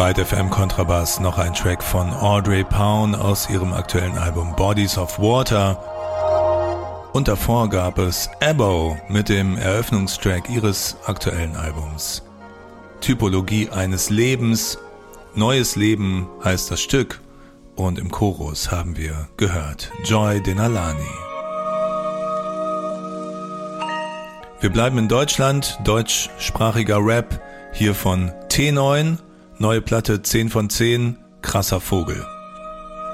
Byte FM Kontrabass noch ein Track von Audrey Pound aus ihrem aktuellen Album Bodies of Water. Und davor gab es Abo mit dem Eröffnungstrack ihres aktuellen Albums. Typologie eines Lebens, neues Leben heißt das Stück und im Chorus haben wir gehört Joy Denalani. Wir bleiben in Deutschland, deutschsprachiger Rap, hier von T9, neue Platte 10 von 10, krasser Vogel.